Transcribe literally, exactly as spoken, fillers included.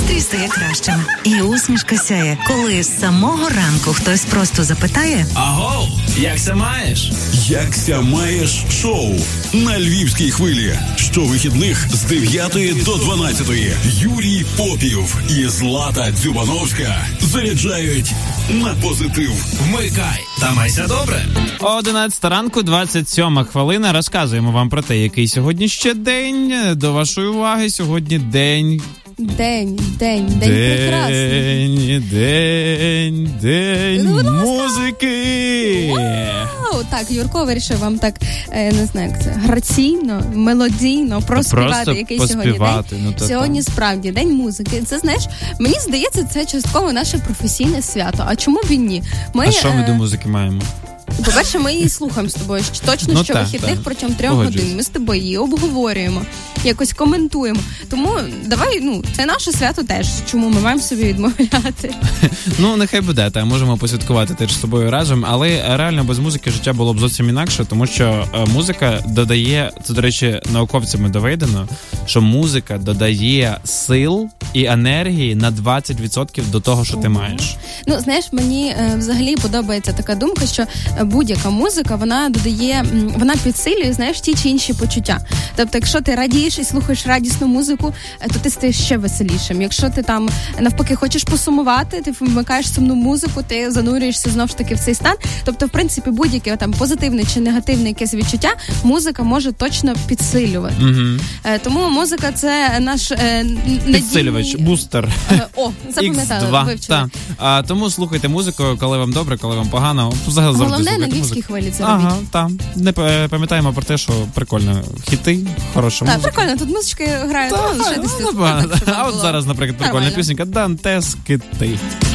настрій стає кращим. І усмішка сяє, коли з самого ранку хтось просто запитає: Аго, якся маєш? Якся маєш шоу на Львівській хвилі. Щовихідних з дев'ятої до дванадцятої. Юрій Попів і Злата Дзюбановська заряджають на позитив. Вмикай та майся добре. одинадцята ранку, двадцять сьома хвилина. Розказуємо вам про те, який сьогодні ще день. До вашої уваги, сьогодні день... День, день, день, день прекрасний. День, день, день ну, музики. Вау! Так, Юрко вирішив вам так, не знаю, як це, граційно, мелодійно проспівати, просто який поспівати, сьогодні день. Ну, сьогодні так. Справді день музики. Це, знаєш, мені здається, це частково наше професійне свято. А чому б і ні? Ми, а що ми е... до музики маємо? По-перше, ми її слухаємо з тобою точно ну, щовихідних так, протягом трьох Погоджусь. годин. Ми з тобою її обговорюємо, якось коментуємо. Тому давай, ну, це наше свято теж. Чому ми маємо собі відмовляти? Ну, нехай буде, та можемо посвяткувати теж з тобою разом, але реально без музики життя було б зовсім інакше, тому що музика додає, це, до речі, науковцями доведено, що музика додає сил і енергії на двадцять відсотків до того, що ти маєш. Ну, знаєш, мені е, взагалі подобається така думка, що будь-яка музика, вона додає, вона підсилює, знаєш, ті чи інші почуття. Тобто, якщо ти радієш і слухаєш радісну музику, то ти стаєш ще веселішим. Якщо ти там, навпаки, хочеш посумувати, ти вмикаєш сумну музику, ти занурюєшся знову ж таки в цей стан. Тобто, в принципі, будь-яке там позитивне чи негативне якесь відчуття, музика може точно підсилювати. Угу. Тому музика – це наш е, надійний... Підсилювач, бустер. Е, о, запам'ятала, вивчила. А, тому слухайте музику, коли вам добре, коли вам погано. Взагалі завжди Головне, на Львівській хвилі це робіть. Ага, так. Не пам'ятаємо про те, що прикольно. Хіти, хороша так, музика. Прикольно, тут музички грають. Так, ну, ну, а от зараз, наприклад, прикольна пісенька «Дантес Кити».